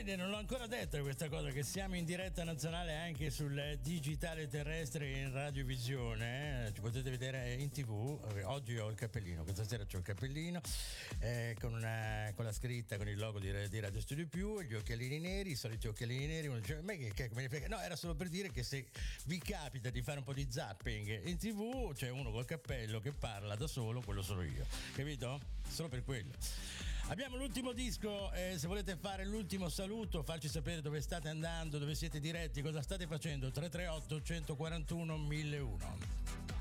Bene, non l'ho ancora detto questa cosa, che siamo in diretta nazionale anche sul digitale terrestre in radiovisione, ci potete vedere in TV. Oggi ho il cappellino, questa sera c'ho il cappellino con la scritta, con il logo di Radio Studio Più, gli occhialini neri, i soliti occhialini neri. Uno dice, ma che me ne frega? No, era solo per dire che se vi capita di fare un po' di zapping in TV, c'è uno col cappello che parla da solo, quello sono io, capito? Solo per quello. Abbiamo l'ultimo disco, se volete fare l'ultimo saluto, farci sapere dove state andando, dove siete diretti, cosa state facendo. 338 141 1001.